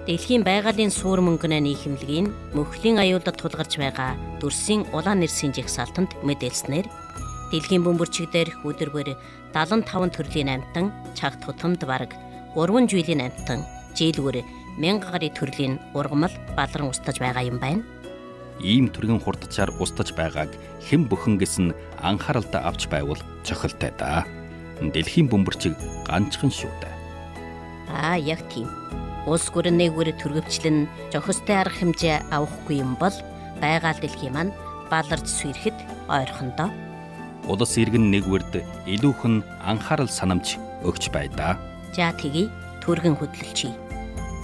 Дэлхийн байгалийн суур мөнгөний нийхэмлэгийн мөхлийн аюулд тулгарч байгаа дүрсийн улаан нэрсийн жагсаалтанд мэдээлснээр дэлхийн бөмбөрчигдэр өдөрбөр 75 төрлийн амьтан, чагт тутамд бараг 3 жилийн амьтан, жилгэр 1000 гаруй төрлийн ургамал балран устж байгаа юм байна. Ийм төргийн хурдчаар устж байгааг хэн бүхэн гэсэн анхааралтай авч байвал цохилтой да. Дэлхийн бөмбөрчиг ганцхан шүү дээ. Яг тийм. Улс гүрэн нэгвэр төргөвчлэн зохистой арга хэмжээ авахгүй юм бол байгаль дэлхийн маань баларч сүйрэхэд ойрхондоо. Улс иргэн нэгвэрд илүүхэн анхаарал санамж өгч бай да. За тэгье, түргэн хөдлөлчий.